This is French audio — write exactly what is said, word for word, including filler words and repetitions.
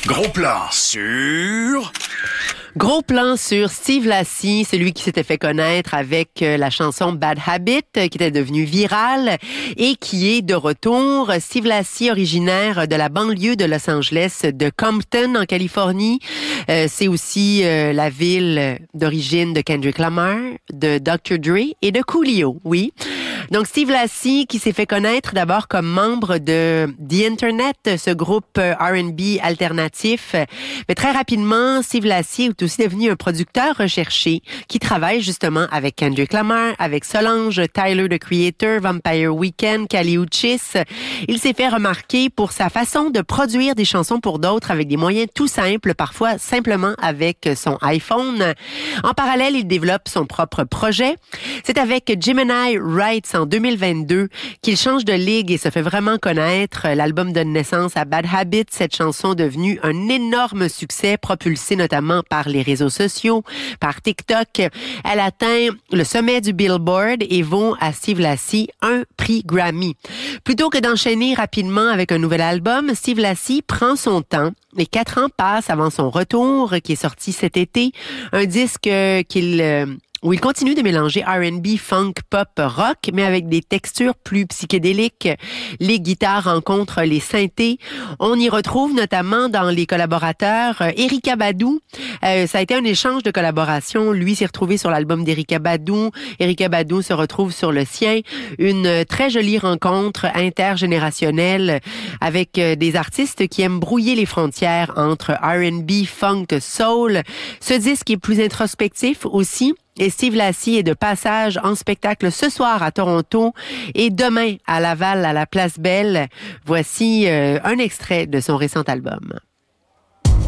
Gros plan sur... Gros plan sur Steve Lacy, celui qui s'était fait connaître avec la chanson Bad Habit, qui était devenue virale et qui est de retour. Steve Lacy, originaire de la banlieue de Los Angeles, de Compton, en Californie. Euh, c'est aussi euh, la ville d'origine de Kendrick Lamar, de docteur Dre et de Coolio, oui. Donc, Steve Lacy, qui s'est fait connaître d'abord comme membre de The Internet, ce groupe R and B alternatif. Mais très rapidement, Steve Lacy est aussi devenu un producteur recherché qui travaille justement avec Kendrick Lamar, avec Solange, Tyler, the Creator, Vampire Weekend, Kali Uchis. Il s'est fait remarquer pour sa façon de produire des chansons pour d'autres avec des moyens tout simples, parfois simplement avec son iPhone. En parallèle, il développe son propre projet. C'est avec Gemini Rights en deux mille vingt-deux qu'il change de ligue et se fait vraiment connaître. L'album donne naissance à Bad Habit, cette chanson devenue un énorme succès, propulsée notamment par les réseaux sociaux, par TikTok. Elle atteint le sommet du Billboard et vaut à Steve Lacy un prix Grammy. Plutôt que d'enchaîner rapidement avec un nouvel album, Steve Lacy prend son temps. Et quatre ans passent avant son retour, qui est sorti cet été. Un disque qu'il... Euh, où il continue de mélanger R and B, funk, pop, rock, mais avec des textures plus psychédéliques. Les guitares rencontrent les synthés. On y retrouve notamment dans les collaborateurs euh, Erykah Badu. Euh, ça a été un échange de collaboration. Lui s'est retrouvé sur l'album d'Erykah Badu. Erykah Badu se retrouve sur le sien. Une très jolie rencontre intergénérationnelle avec euh, des artistes qui aiment brouiller les frontières entre R and B, funk, soul. Ce disque est plus introspectif aussi. Et Steve Lacy est de passage en spectacle ce soir à Toronto et demain à Laval à la Place Belle. Voici euh, un extrait de son récent album.